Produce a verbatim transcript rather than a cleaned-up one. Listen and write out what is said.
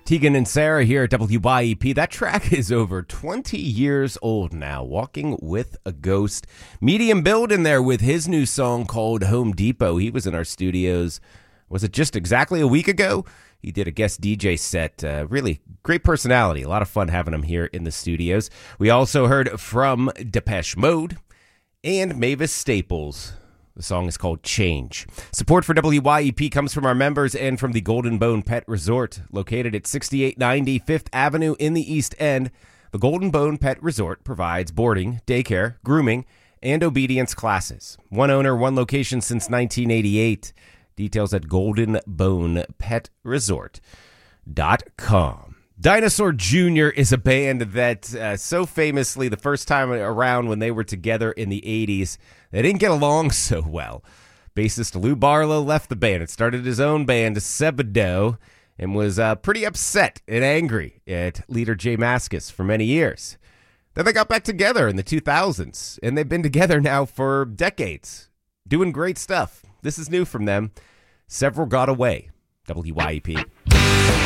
Tegan and Sarah here at W Y E P. That track is over twenty years old now. Walking with a Ghost. Medium Build in there with his new song called Home Depot. He was in our studios, was it just exactly a week ago? He did a guest D J set. Uh, really great personality. A lot of fun having him here in the studios. We also heard from Depeche Mode and Mavis Staples. The song is called Change. Support for W Y E P comes from our members and from the Golden Bone Pet Resort. Located at sixty-eight ninety Fifth Avenue in the East End, the Golden Bone Pet Resort provides boarding, daycare, grooming, and obedience classes. One owner, one location since nineteen eighty-eight. Details at golden bone pet resort dot com. Dinosaur Junior is a band that uh, so famously, the first time around when they were together in the eighties, they didn't get along so well. Bassist Lou Barlow left the band and started his own band, Sebadoh, and was uh, pretty upset and angry at leader Jay Mascis for many years. Then they got back together in the two thousands, and they've been together now for decades, doing great stuff. This is new from them. Several Got Away. W Y E P.